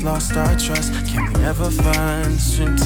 lost our trust. Can we ever find strength